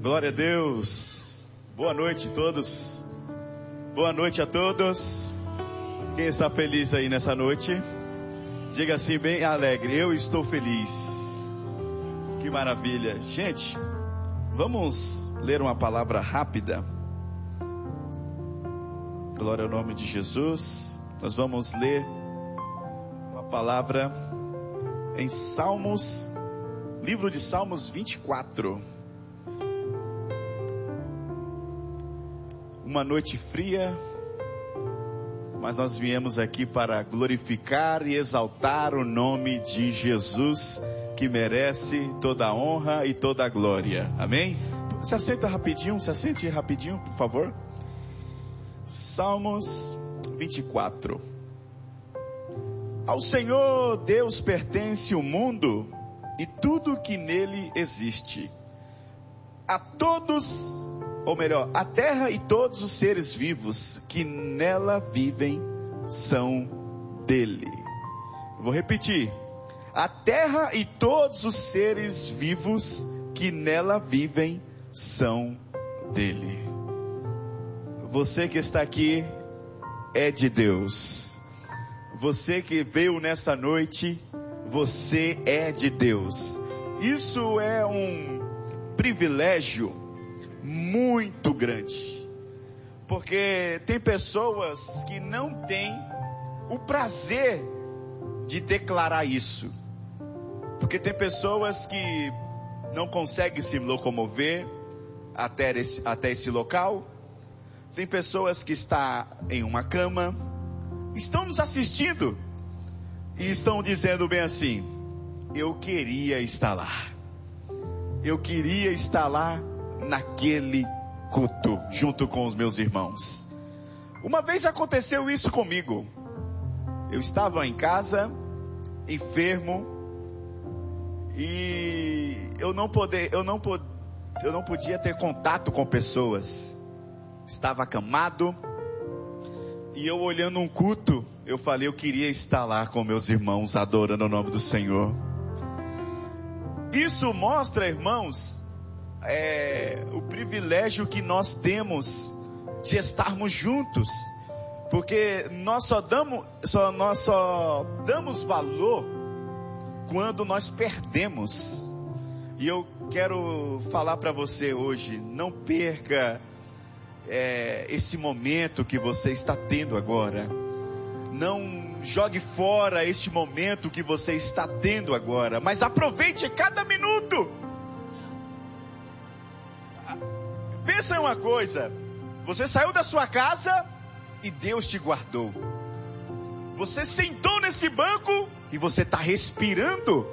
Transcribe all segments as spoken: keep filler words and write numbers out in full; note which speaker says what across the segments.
Speaker 1: Glória a Deus. Boa noite a todos. Boa noite a todos. Quem está feliz aí nessa noite? Diga assim bem alegre: eu estou feliz. Que maravilha. Gente, vamos ler uma palavra rápida. Glória ao nome de Jesus. Nós vamos ler uma palavra em Salmos, livro de Salmos vinte e quatro. Uma noite fria, mas nós viemos aqui para glorificar e exaltar o nome de Jesus, que merece toda a honra e toda a glória. Amém? Se assenta rapidinho, se assente rapidinho, por favor. Salmos vinte e quatro. Ao Senhor Deus pertence o mundo e tudo que nele existe. A todos, ou melhor, a terra e todos os seres vivos que nela vivem são dele. Vou repetir. A terra e todos os seres vivos que nela vivem são dele. Você que está aqui é de Deus. Você que veio nessa noite, você é de Deus. Isso é um privilégio muito grande, porque tem pessoas que não têm o prazer de declarar isso, porque tem pessoas que não conseguem se locomover até esse, até esse local. Tem pessoas que estão em uma cama, estão nos assistindo e estão dizendo bem assim: eu queria estar lá, eu queria estar lá naquele culto, junto com os meus irmãos. Uma vez aconteceu isso comigo. Eu estava em casa, enfermo, e eu não poder, eu não pod, eu não podia ter contato com pessoas. Estava acamado, e eu olhando um culto, eu falei, eu queria estar lá com meus irmãos, adorando o nome do Senhor. Isso mostra, irmãos, É, o privilégio que nós temos de estarmos juntos, porque nós só damos, só, nós só damos valor quando nós perdemos. E eu quero falar para você hoje: não perca é, esse momento que você está tendo agora. Não jogue fora este momento que você está tendo agora, mas aproveite cada minuto. Pensa em uma coisa: você saiu da sua casa e Deus te guardou. Você sentou nesse banco e você está respirando.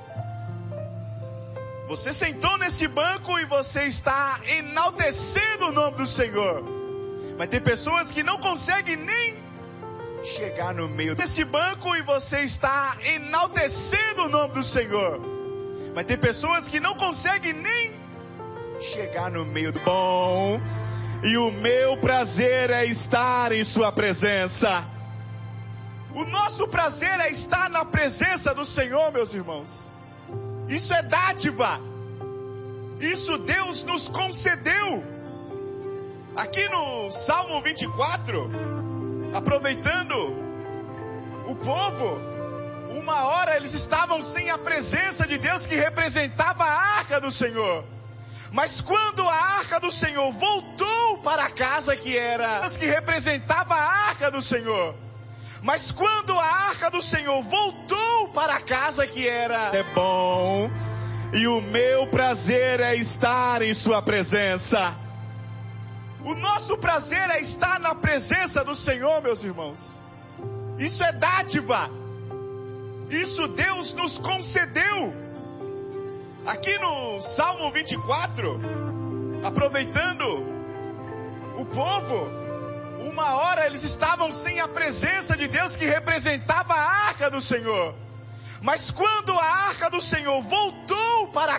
Speaker 1: Você sentou nesse banco e você está enaltecendo o nome do Senhor. Mas tem pessoas que não conseguem nem chegar no meio desse banco e você está enaltecendo o nome do Senhor. Mas tem pessoas que não conseguem nem chegar no meio do bom, e o meu prazer é estar em sua presença. O nosso prazer é estar na presença do Senhor, meus irmãos. Isso é dádiva. Isso Deus nos concedeu. Aqui no Salmo vinte e quatro, aproveitando o povo, uma hora eles estavam sem a presença de Deus, que representava a arca do Senhor. Mas quando a arca do Senhor voltou para a casa que era, que representava a arca do Senhor. Mas quando a arca do Senhor voltou para a casa que era, é bom, e o meu prazer é estar em sua presença. O nosso prazer é estar na presença do Senhor, meus irmãos. Isso é dádiva. Isso Deus nos concedeu. Aqui no Salmo vinte e quatro, aproveitando o povo, uma hora eles estavam sem a presença de Deus, que representava a arca do Senhor. Mas quando a arca do Senhor voltou para a